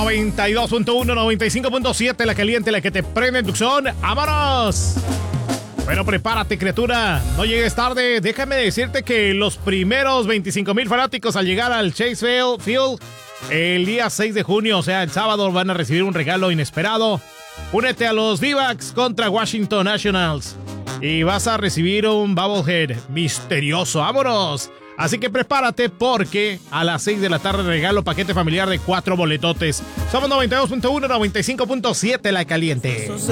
92.1, 95.7, la caliente, la que te prende en Tucson. ¡Vámonos! Bueno, prepárate, criatura. No llegues tarde. Déjame decirte que los primeros 25,000 fanáticos al llegar al Chase Field el día 6 de junio, o sea, el sábado, van a recibir un regalo inesperado. Únete a los D-backs contra Washington Nationals y vas a recibir un bobblehead misterioso. ¡Vámonos! Así que prepárate porque a las 6 de la tarde regalo paquete familiar de 4 boletotes. Somos 92.1, 95.7, la caliente.